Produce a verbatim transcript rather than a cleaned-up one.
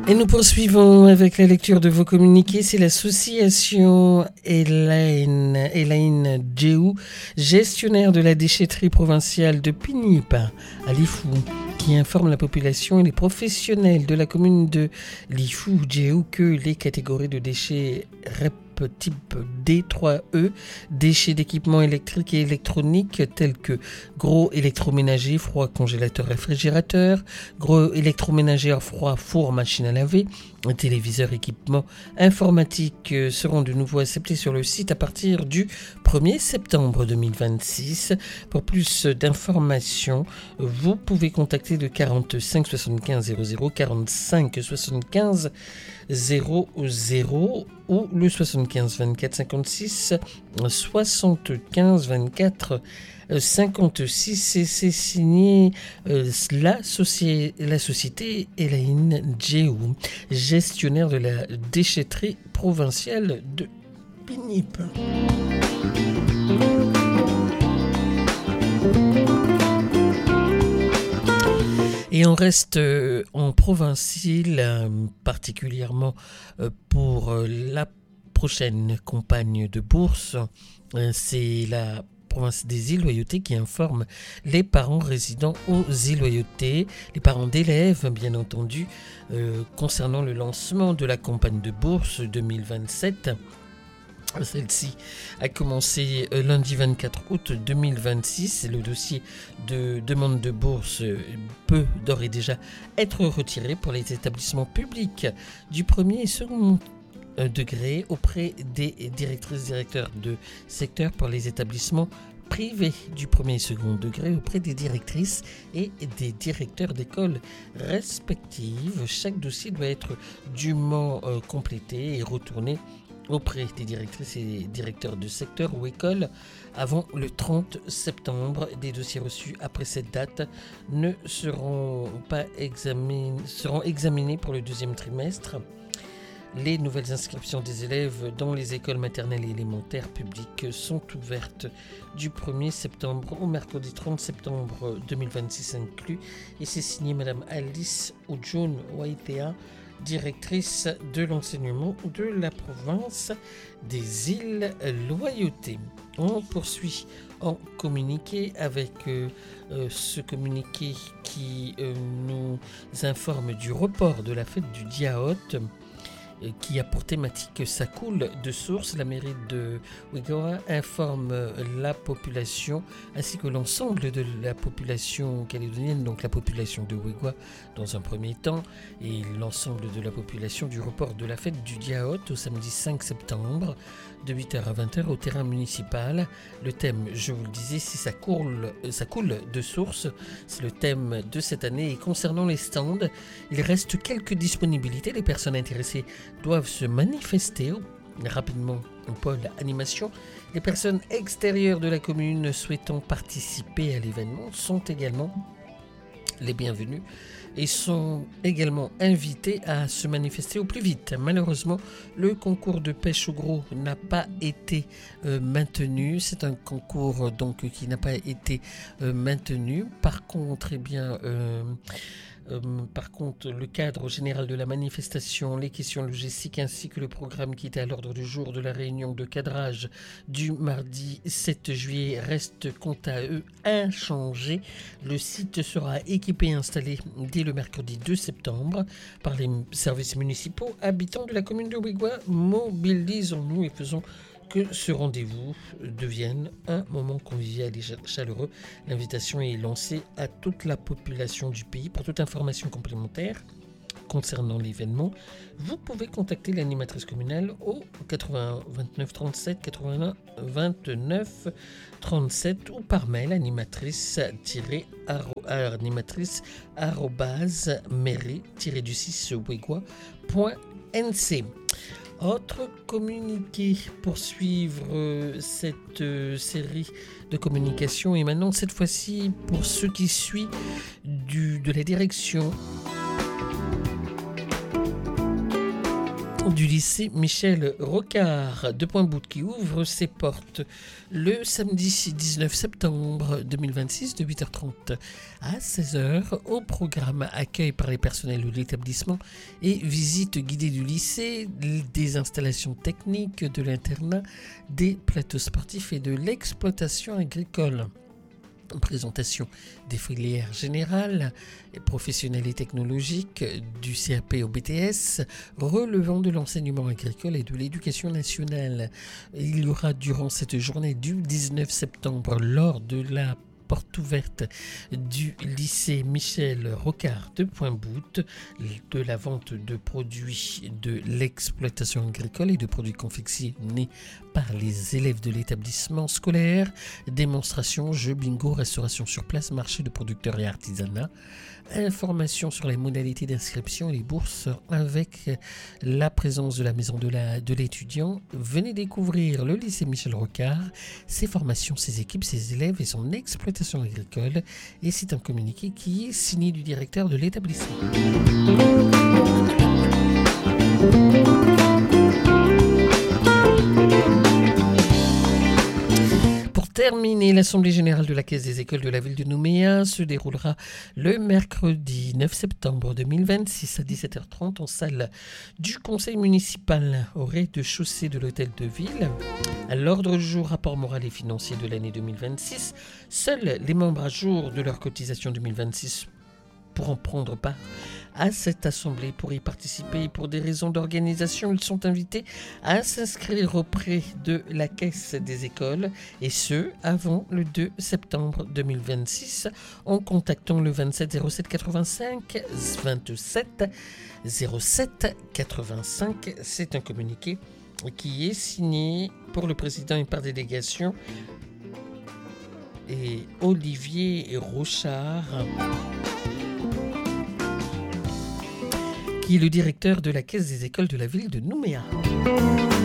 Et nous poursuivons avec la lecture de vos communiqués. C'est l'association Elaine, Elaine Djeou, gestionnaire de la déchetterie provinciale de Pinipa à Lifou, qui informe la population et les professionnels de la commune de Lifou Djeou que les catégories de déchets R E P type D trois E, déchets d'équipements électriques et électroniques tels que gros électroménager, froid, congélateur, réfrigérateur, gros électroménager à froid, four, machine à laver, téléviseurs, équipements informatiques seront de nouveau acceptés sur le site à partir du premier septembre deux mille vingt-six. Pour plus d'informations, vous pouvez contacter le quarante-cinq soixante-quinze zéro zéro, quarante-cinq soixante-quinze zéro zéro ou le soixante-quinze vingt-quatre cinquante-six soixante-quinze vingt-quatre cinquante-six. Et c'est signé euh, la, soci- la société Elaine Djeou, gestionnaire de la déchetterie provinciale de Pinipa. Et on reste euh, en provincial, euh, particulièrement euh, pour euh, la prochaine campagne de bourse. Euh, c'est la province des îles Loyauté qui informe les parents résidant aux îles Loyauté, les parents d'élèves bien entendu, euh, concernant le lancement de la campagne de bourse deux mille vingt-sept. Celle-ci a commencé lundi vingt-quatre août deux mille vingt-six. Le dossier de demande de bourse peut d'ores et déjà être retiré pour les établissements publics du premier et second degré auprès des directrices directeurs de secteur, pour les établissements privés du premier et second degré auprès des directrices et des directeurs d'école respectives. Chaque dossier doit être dûment euh, complété et retourné auprès des directrices et directeurs de secteur ou école avant le trente septembre. Des dossiers reçus après cette date ne seront pas examinés, seront examinés pour le deuxième trimestre. Les nouvelles inscriptions des élèves dans les écoles maternelles et élémentaires publiques sont ouvertes du premier septembre au mercredi trente septembre deux mille vingt-six inclus. Et c'est signé Madame Alice Ojun Waitea, directrice de l'enseignement de la province des îles Loyauté. On poursuit en communiqué avec euh, euh, ce communiqué qui euh, nous informe du report de la fête du Diaot, qui a pour thématique Ça coule de source. La mairie de Ouigoua informe la population ainsi que l'ensemble de la population calédonienne, donc la population de Ouigoua dans un premier temps, et l'ensemble de la population du report de la fête du Diaot au samedi cinq septembre de huit heures à vingt heures au terrain municipal. Le thème, je vous le disais, c'est ça coule, ça coule de source. C'est le thème de cette année. Et concernant les stands, il reste quelques disponibilités. Les personnes intéressées doivent se manifester rapidement au pôle animation. Les personnes extérieures de la commune souhaitant participer à l'événement sont également les bienvenus et sont également invités à se manifester au plus vite. Malheureusement, le concours de pêche au gros n'a pas été euh, maintenu. C'est un concours donc qui n'a pas été euh, maintenu. Par contre, eh bien, euh, euh, par contre, le cadre général de la manifestation, les questions logistiques ainsi que le programme qui était à l'ordre du jour de la réunion de cadrage du mardi sept juillet restent quant à eux inchangés. Le site sera équipé et installé dès le mercredi deux septembre par les services municipaux habitants de la commune de Ouigoua. Mobilisons-nous et faisons que ce rendez-vous devienne un moment convivial et chaleureux. L'invitation est lancée à toute la population du pays. Pour toute information complémentaire concernant l'événement, vous pouvez contacter l'animatrice communale au quatre-vingts vingt-neuf trente-sept quatre-vingt-un vingt-neuf trente-sept ou par mail animatrice animatrice arobase mairie du six ouigoua point n c. Autre communiqué pour suivre euh, cette euh, série de communications, et maintenant cette fois-ci pour ceux qui suivent du, de la direction du lycée Michel Rocard de Pointe-Boute qui ouvre ses portes le samedi dix-neuf septembre deux mille vingt-six de huit heures trente à seize heures. Au programme accueil par les personnels de l'établissement et visite guidée du lycée, des installations techniques de l'internat, des plateaux sportifs et de l'exploitation agricole. Présentation des filières générales, professionnelles et technologiques, du C A P au B T S, relevant de l'enseignement agricole et de l'éducation nationale. Il y aura durant cette journée du dix-neuf septembre, lors de la porte ouverte du lycée Michel Rocard de Pointe-Boute, de la vente de produits de l'exploitation agricole et de produits confectionnés par les élèves de l'établissement scolaire, démonstration, jeux, bingo, restauration sur place, marché de producteurs et artisanat, informations sur les modalités d'inscription et les bourses avec la présence de la maison de, la, de l'étudiant. Venez découvrir le lycée Michel Rocard, ses formations, ses équipes, ses élèves et son exploitation agricole. Et c'est un communiqué qui est signé du directeur de l'établissement. Terminé, l'Assemblée générale de la Caisse des écoles de la ville de Nouméa se déroulera le mercredi neuf septembre deux mille vingt-six à dix-sept heures trente en salle du conseil municipal au rez-de-chaussée de l'hôtel de ville. À l'ordre du jour, rapport moral et financier de l'année deux mille vingt-six. Seuls les membres à jour de leur cotisation deux mille vingt-six pourront prendre part à cette assemblée. Pour y participer, pour des raisons d'organisation, ils sont invités à s'inscrire auprès de la Caisse des écoles, et ce, avant le deux septembre deux mille vingt-six, en contactant le vingt-sept zéro sept quatre-vingt-cinq vingt-sept zéro sept quatre-vingt-cinq. C'est un communiqué qui est signé pour le président et par délégation et Olivier Rochard, qui est le directeur de la Caisse des écoles de la ville de Nouméa.